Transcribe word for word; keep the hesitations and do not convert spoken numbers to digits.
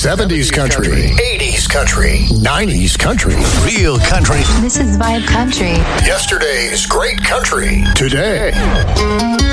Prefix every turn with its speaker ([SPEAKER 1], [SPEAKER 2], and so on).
[SPEAKER 1] seventies country, eighties country, nineties country, real country.
[SPEAKER 2] This is Vibe Country.
[SPEAKER 1] Yesterday's great country, today.